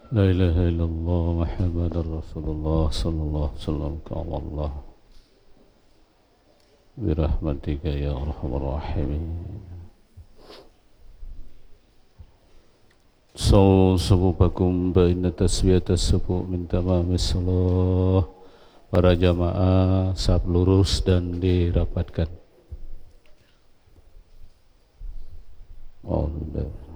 La ilaha illallah Muhammadar Rasulullah sallallahu alaihi wasallam qala Allah birahmatika ya arhamar rahimin. Sububakum ba inna taswiyata subuh min tamamis salah. Para jamaah saf lurus dan dirapatkan. Allah